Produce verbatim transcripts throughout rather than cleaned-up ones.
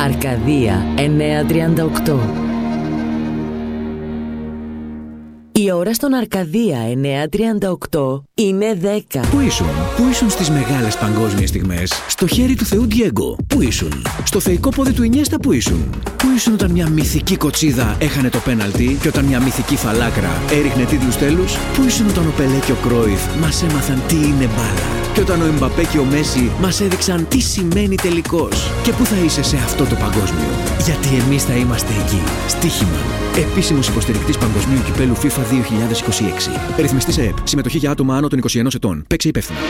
Αρκαδία εννιακόσια τριάντα οκτώ. Η ώρα στον Αρκαδία εννιακόσια τριάντα οκτώ είναι δέκα. Πού ήσουν, πού ήσουν στις μεγάλες παγκόσμιες στιγμές? Στο χέρι του Θεού Ντιέγκο, πού ήσουν? Στο θεϊκό πόδι του Ινιέστα, πού ήσουν? Πού ήσουν όταν μια μυθική κοτσίδα έχανε το πέναλτι και όταν μια μυθική φαλάκρα έριχνε τίτλους τέλους? Πού ήσουν όταν ο Πελέ και ο Κρόιφ μας έμαθαν τι είναι μπάλα? Και όταν ο Εμπαπέ και ο Μέση μας έδειξαν τι σημαίνει τελικός? Και πού θα είσαι σε αυτό το παγκόσμιο? Γιατί εμείς θα είμαστε εκεί. Στοίχημα. Επίσημος υποστηρικτής Παγκοσμίου Κυπέλου FIFA δύο χιλιάδες είκοσι έξι. Ρυθμιστής ΕΕΠ. Συμμετοχή για άτομα άνω των είκοσι ενός ετών. Παίξε υπεύθυνα.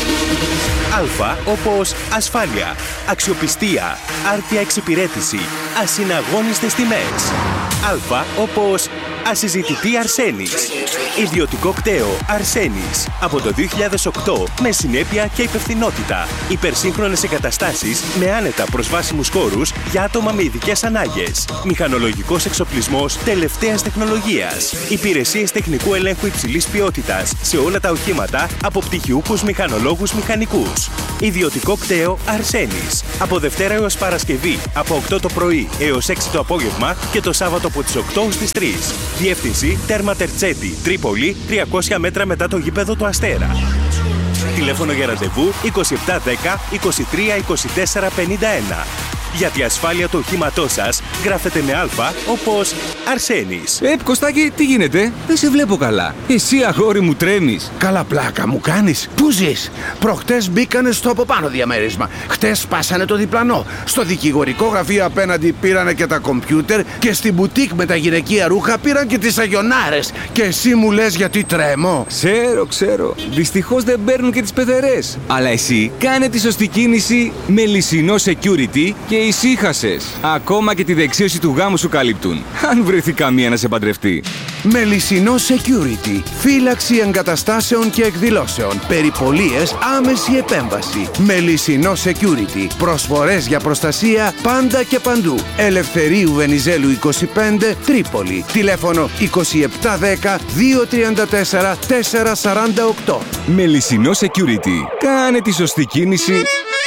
Α όπως ασφάλεια, αξιοπιστία, άρτια εξυπηρέτηση, ασυναγώνιστες τιμές. Α όπως ασυζητητή Αρσένης. Ιδιωτικό κτέο Αρσένης. Από το δύο χιλιάδες οκτώ με συνέπεια και υπευθυνότητα. Υπερσύγχρονες εγκαταστάσεις με άνετα προσβάσιμους χώρους για άτομα με ειδικές ανάγκες. Μηχανολογικός εξοπλισμός τελευταίας τεχνολογίας. Υπηρεσίες τεχνικού ελέγχου υψηλής ποιότητας σε όλα τα οχήματα από πτυχιούχους μηχανολόγους μηχανικούς. Ιδιωτικό κτέο Αρσένης. Από Δευτέρα έως Παρασκευή από οκτώ το πρωί έως έξι το απόγευμα και το Σάββατο από τις οκτώ στις τρεις. Διεύθυνση Τέρμα Τερτσέτη, Τρίπολη, τριακόσια μέτρα μετά το γήπεδο του Αστέρα. Τηλέφωνο για ραντεβού είκοσι επτά δέκα είκοσι τρία είκοσι τέσσερα πενήντα ένα. Για τη ασφάλεια του οχήματός σας γράφετε με Α όπως Αρσένης. Ε, Κωστάκη, τι γίνεται? Δεν σε βλέπω καλά. Εσύ, αγόρι μου, τρέμεις. Καλά πλάκα μου κάνεις. Πού ζεις? Προχτές μπήκανε στο από πάνω διαμέρισμα. Χτες σπάσανε το διπλανό. Στο δικηγορικό γραφείο απέναντι πήρανε και τα κομπιούτερ και στην μπουτίκ με τα γυναικεία ρούχα πήραν και τις αγιονάρες. Και εσύ μου λες γιατί τρέμω? Ξέρω, ξέρω. Δυστυχώς δεν παίρνουν και τις πεθερές. Αλλά εσύ κάνε τη σωστή κίνηση με Λυσινό Security και ησύχασες. Ακόμα και τη δεξίωση του γάμου σου καλύπτουν. Αν βρεθεί καμία να σε παντρευτεί. Μελισσινό Security. Φύλαξη εγκαταστάσεων και εκδηλώσεων. Περιπολίες, άμεση επέμβαση. Μελισσινό Security. Προσφορές για προστασία πάντα και παντού. Ελευθερίου Βενιζέλου είκοσι πέντε, Τρίπολη. Τηλέφωνο είκοσι επτά δέκα δύο τριάντα τέσσερα τετρακόσια σαράντα οκτώ. Μελισσινό Security. Κάνε τη σωστή κίνηση.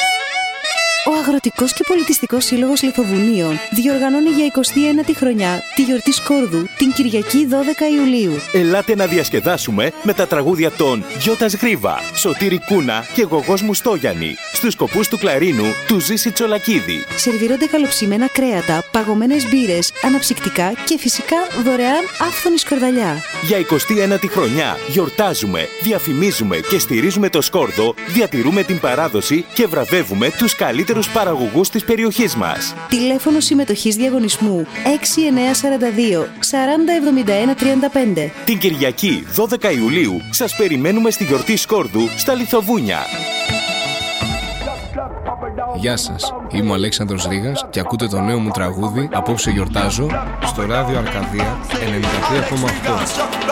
Ο Αγροτικός και Πολιτιστικός Σύλλογος Λιθοβουνίων διοργανώνει για εικοστή ένατη χρονιά τη γιορτή Σκόρδου την Κυριακή δώδεκα Ιουλίου. Ελάτε να διασκεδάσουμε με τα τραγούδια των Γιώτας Γρίβα, Σωτήρη Κούνα και Γογός Μουστόγιαννη στους σκοπούς του κλαρίνου του Ζήση Τσολακίδη. Σερβιρώνται καλοψημένα κρέατα, παγωμένες μπύρες, αναψυκτικά και φυσικά δωρεάν άφθονη σκορδαλιά. Για εικοστή ένατη χρονιά γιορτάζουμε, διαφημίζουμε και στηρίζουμε το Σκόρδο, διατηρούμε την παράδοση και βραβεύουμε τους καλύτερους παραγωγούς της περιοχής μας. Τηλέφωνο συμμετοχής διαγωνισμού έξι εννιά τέσσερα δύο σαράντα εβδομήντα ένα τριάντα πέντε. Την Κυριακή δώδεκα Ιουλίου σας περιμένουμε στη γιορτή Σκόρδου στα Λιθοβούνια. Γεια σας, είμαι ο Αλέξανδρος Ρήγας και ακούτε το νέο μου τραγούδι «Απόψε γιορτάζω» στο ράδιο Αρκαδία ενενήντα τρία κόμμα οκτώ.